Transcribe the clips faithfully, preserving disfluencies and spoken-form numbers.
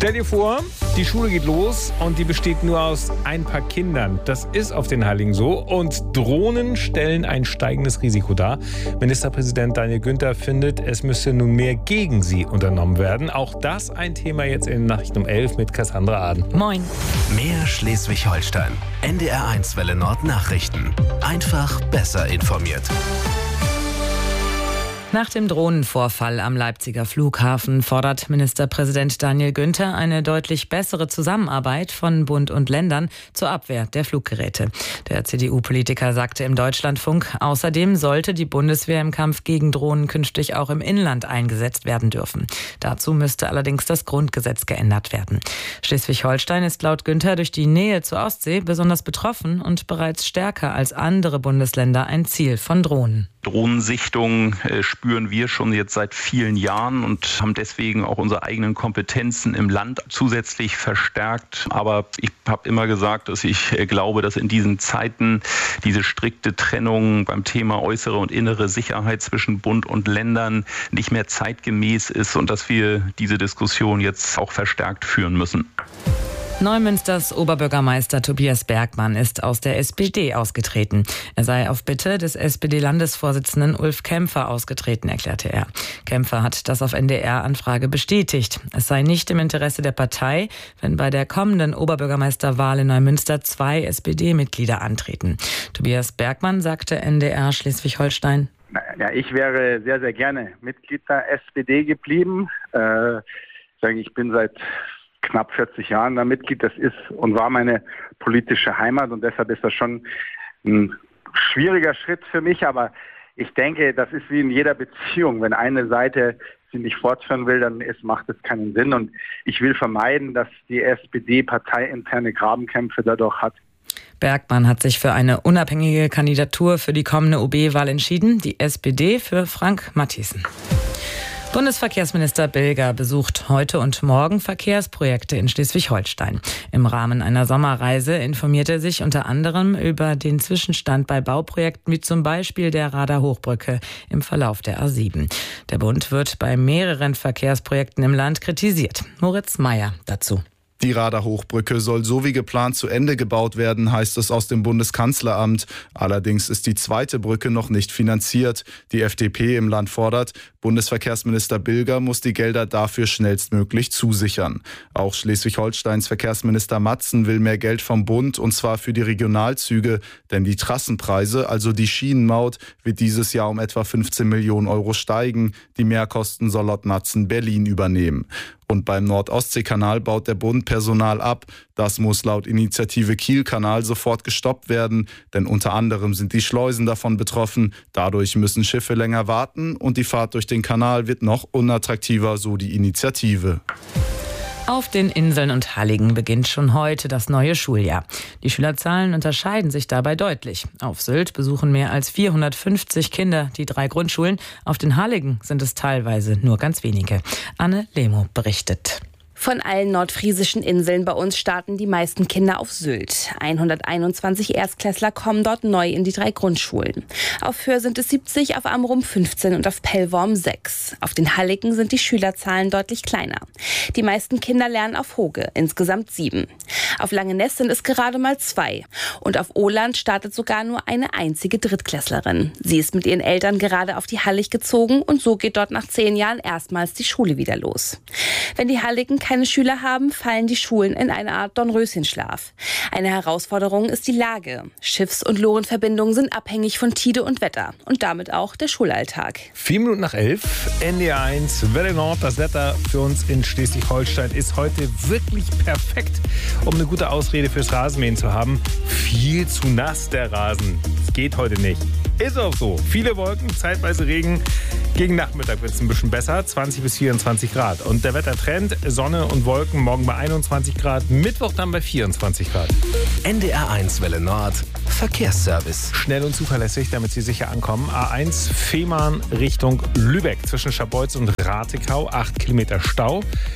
Stell dir vor, die Schule geht los und die besteht nur aus ein paar Kindern. Das ist auf den Heiligen so. Und Drohnen stellen ein steigendes Risiko dar. Ministerpräsident Daniel Günther findet, es müsse nun mehr gegen sie unternommen werden. Auch das ein Thema jetzt in den Nachrichten um elf mit Cassandra Aden. Moin. Mehr Schleswig-Holstein. N D R eins Welle Nord Nachrichten. Einfach besser informiert. Nach dem Drohnenvorfall am Leipziger Flughafen fordert Ministerpräsident Daniel Günther eine deutlich bessere Zusammenarbeit von Bund und Ländern zur Abwehr der Fluggeräte. Der C D U-Politiker sagte im Deutschlandfunk, außerdem sollte die Bundeswehr im Kampf gegen Drohnen künftig auch im Inland eingesetzt werden dürfen. Dazu müsste allerdings das Grundgesetz geändert werden. Schleswig-Holstein ist laut Günther durch die Nähe zur Ostsee besonders betroffen und bereits stärker als andere Bundesländer ein Ziel von Drohnen. Drohnensichtung äh, spüren wir schon jetzt seit vielen Jahren und haben deswegen auch unsere eigenen Kompetenzen im Land zusätzlich verstärkt. Aber ich habe immer gesagt, dass ich äh, glaube, dass in diesen Zeiten diese strikte Trennung beim Thema äußere und innere Sicherheit zwischen Bund und Ländern nicht mehr zeitgemäß ist und dass wir diese Diskussion jetzt auch verstärkt führen müssen. Neumünsters Oberbürgermeister Tobias Bergmann ist aus der S P D ausgetreten. Er sei auf Bitte des S P D-Landesvorsitzenden Ulf Kämpfer ausgetreten, erklärte er. Kämpfer hat das auf N D R-Anfrage bestätigt. Es sei nicht im Interesse der Partei, wenn bei der kommenden Oberbürgermeisterwahl in Neumünster zwei S P D-Mitglieder antreten. Tobias Bergmann sagte N D R Schleswig-Holstein: Ja, ich wäre sehr, sehr gerne Mitglied der S P D geblieben. Äh, ich bin seit knapp vierzig Jahren da Mitglied. Das ist und war meine politische Heimat und deshalb ist das schon ein schwieriger Schritt für mich. Aber ich denke, das ist wie in jeder Beziehung. Wenn eine Seite sie nicht fortführen will, dann ist, macht es keinen Sinn. Und ich will vermeiden, dass die S P D parteiinterne Grabenkämpfe dadurch hat. Bergmann hat sich für eine unabhängige Kandidatur für die kommende O B-Wahl entschieden. Die S P D für Frank Matthiesen. Bundesverkehrsminister Bilger besucht heute und morgen Verkehrsprojekte in Schleswig-Holstein. Im Rahmen einer Sommerreise informiert er sich unter anderem über den Zwischenstand bei Bauprojekten wie zum Beispiel der Rader Hochbrücke im Verlauf der A sieben. Der Bund wird bei mehreren Verkehrsprojekten im Land kritisiert. Moritz Meyer dazu. Die Rader Hochbrücke soll so wie geplant zu Ende gebaut werden, heißt es aus dem Bundeskanzleramt. Allerdings ist die zweite Brücke noch nicht finanziert. Die F D P im Land fordert, Bundesverkehrsminister Bilger muss die Gelder dafür schnellstmöglich zusichern. Auch Schleswig-Holsteins Verkehrsminister Matzen will mehr Geld vom Bund, und zwar für die Regionalzüge. Denn die Trassenpreise, also die Schienenmaut, wird dieses Jahr um etwa fünfzehn Millionen Euro steigen. Die Mehrkosten soll laut Matzen Berlin übernehmen. Und beim Nord-Ostsee-Kanal baut der Bund Personal ab. Das muss laut Initiative Kiel-Kanal sofort gestoppt werden, denn unter anderem sind die Schleusen davon betroffen. Dadurch müssen Schiffe länger warten und die Fahrt durch den Kanal wird noch unattraktiver, so die Initiative. Auf den Inseln und Halligen beginnt schon heute das neue Schuljahr. Die Schülerzahlen unterscheiden sich dabei deutlich. Auf Sylt besuchen mehr als vierhundertfünfzig Kinder die drei Grundschulen. Auf den Halligen sind es teilweise nur ganz wenige. Anne Lemo berichtet. Von allen nordfriesischen Inseln bei uns starten die meisten Kinder auf Sylt. hunderteinundzwanzig Erstklässler kommen dort neu in die drei Grundschulen. Auf Föhr sind es siebzig, auf Amrum fünfzehn und auf Pellworm sechs. Auf den Halligen sind die Schülerzahlen deutlich kleiner. Die meisten Kinder lernen auf Hoge, insgesamt sieben. Auf Langeness sind es gerade mal zwei. Und auf Oland startet sogar nur eine einzige Drittklässlerin. Sie ist mit ihren Eltern gerade auf die Hallig gezogen und so geht dort nach zehn Jahren erstmals die Schule wieder los. Wenn die Halligen keine Schüler haben, fallen die Schulen in eine Art Dornröschenschlaf. Eine Herausforderung ist die Lage. Schiffs- und Lorenverbindungen sind abhängig von Tide und Wetter und damit auch der Schulalltag. Vier Minuten nach elf, N D R eins, Welle Nord. Das Wetter für uns in Schleswig-Holstein ist heute wirklich perfekt, um eine gute Ausrede fürs Rasenmähen zu haben. Viel zu nass der Rasen. Es geht heute nicht. Ist auch so. Viele Wolken, zeitweise Regen. Gegen Nachmittag wird es ein bisschen besser, zwanzig bis vierundzwanzig Grad. Und der Wettertrend, Sonne und Wolken, morgen bei einundzwanzig Grad, Mittwoch dann bei vierundzwanzig Grad. N D R eins Welle Nord, Verkehrsservice. Schnell und zuverlässig, damit Sie sicher ankommen. A eins Fehmarn Richtung Lübeck zwischen Scharbeutz und Ratekau, acht Kilometer Stau.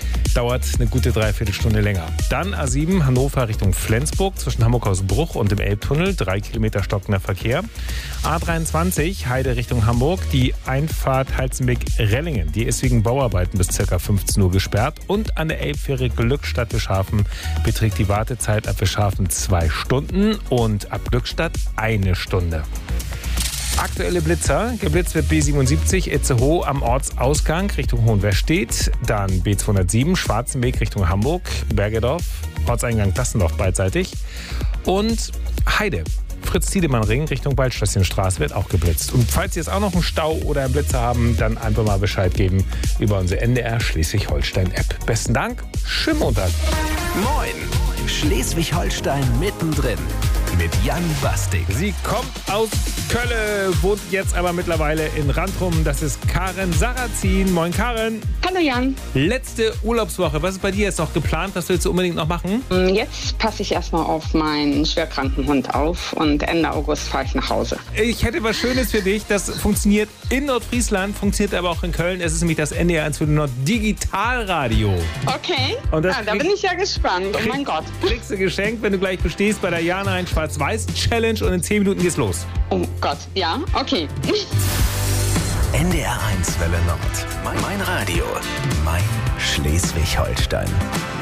dauert eine gute Dreiviertelstunde länger. Dann A sieben Hannover Richtung Flensburg zwischen Hamburg-Hausbruch und dem Elbtunnel, drei Kilometer stockender Verkehr. A dreiundzwanzig Heide Richtung Hamburg, die Einfahrt Halzenbeck-Rellingen, die ist wegen Bauarbeiten bis ca. fünfzehn Uhr gesperrt. Und an der Elbfähre Glückstadt-Wischhafen beträgt die Wartezeit ab Wischhafen zwei Stunden und ab Glückstadt eine Stunde. Aktuelle Blitzer. Geblitzt wird B siebenundsiebzig Itzehoe am Ortsausgang Richtung Hohenwestedt. Dann B zweihundertsieben Schwarzenbeek Richtung Hamburg, Bergedorf, Ortseingang Dassendorf beidseitig. Und Heide, Fritz-Tiedemann-Ring Richtung Waldschlösschenstraße wird auch geblitzt. Und falls Sie jetzt auch noch einen Stau oder einen Blitzer haben, dann einfach mal Bescheid geben über unsere N D R Schleswig-Holstein-App. Besten Dank, schönen Montag. Moin, Schleswig-Holstein mittendrin. Mit Jan Bastik. Sie kommt aus Kölle, wohnt jetzt aber mittlerweile in Rantrum. Das ist Karen Sarrazin. Moin Karen. Hallo Jan. Letzte Urlaubswoche. Was ist bei dir jetzt noch geplant? Was willst du unbedingt noch machen? Jetzt passe ich erstmal auf meinen schwerkranken Hund auf und Ende August fahre ich nach Hause. Ich hätte was Schönes für dich. Das funktioniert in Nordfriesland, funktioniert aber auch in Köln. Es ist nämlich das N D R eins für Nord Digitalradio. Okay, und das ah, da bin ich ja gespannt. Oh mein Gott. Kriegst du geschenkt, wenn du gleich bestehst bei der Jana ein Schwarz-Weiß-Challenge und in zehn Minuten geht's los. Oh Gott, ja, okay. N D R eins Welle Nord. Mein, mein Radio. Mein Schleswig-Holstein.